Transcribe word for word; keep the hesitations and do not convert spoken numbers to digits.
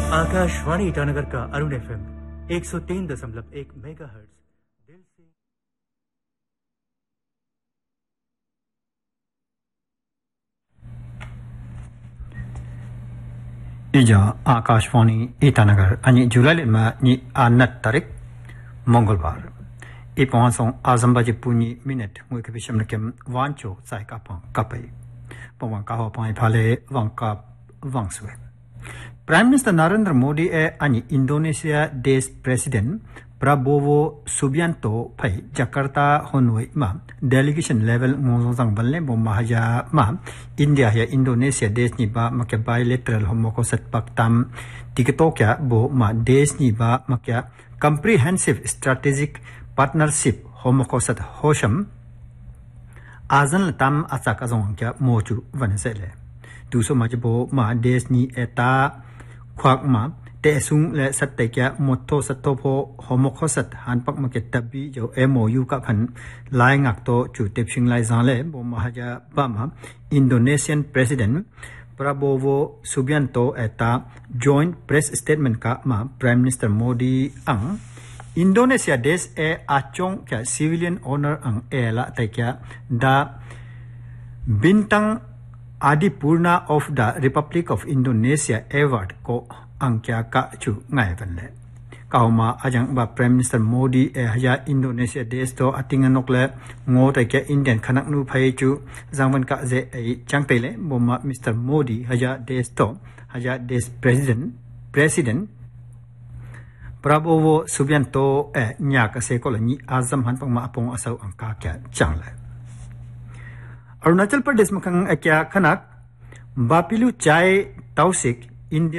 आकाशवाणी ईटानगर का अरुण एफएम एक सौ तीन दशमलव एक मेगा हर्ट्ज दिल से इजा आकाशवाणी ईटानगर अनि जुलाई में नि आनत तारीख मंगलवार इपोंसों आजमबाजी पुनी मिनट मुके बिशम नकेम वांचो साइका पंग कपई पवन का हो पाई फाले वंका वंसवे प्राइम मिनिस्टर नरेंद्र मोदी ए अनि इंडोनेशिया देश president Prabowo Subianto pai Jakarta honway ma delegation level mozong balle bo mahaja ma India ya Indonesia desh ni ba makya bilateral homoko sat paktam tiketokya bo ma desh ni ba makya comprehensive strategic partnership homoko sat hosham azan tam asak azong kya mochu vanesele duso majbo ma desh ni eta khwak ma te sung le sat te kya motto satto pho homokho sat han pak ma ke tabi jo M O U ka khan lai ngak to chu tep sing lai zang le bo mahaja ba ma Indonesian President Prabowo Subianto eta joint press statement ka ma Prime Minister Modi ang Indonesia des e achong kya civilian honor ang ela te kya da bintang Adipurna of the Republic of Indonesia award ko angkya ka chu ngai vanle kauma ajang ba Prime Minister Modi e haja Indonesia des to atinganok le ngo ta ke Indian khanak nu phai chu jangwan ka je ai changte le boma Mister Modi haja des to haja des president president Prabowo Subianto e nya ka se ko la ni azam han pang ma apong asau angka kya changle Arunachal Pradesh makang akya khanak bapilu chai tausik India